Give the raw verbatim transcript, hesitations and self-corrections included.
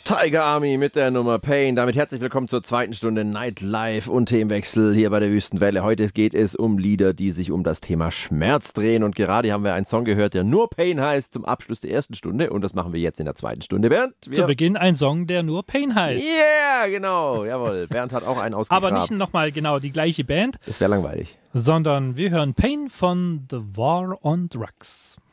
Tiger Army mit der Nummer Pain. Damit herzlich willkommen zur zweiten Stunde Nightlife und Themenwechsel hier bei der Wüstenwelle. Heute geht es um Lieder, die sich um das Thema Schmerz drehen. Und gerade haben wir einen Song gehört, der nur Pain heißt, zum Abschluss der ersten Stunde. Und das machen wir jetzt in der zweiten Stunde. Bernd? Wir Zu Beginn ein Song, der nur Pain heißt. Yeah, genau. Jawohl. Bernd hat auch einen ausgegraben. Aber nicht nochmal genau die gleiche Band. Das wäre langweilig. Sondern wir hören Pain von The War on Drugs.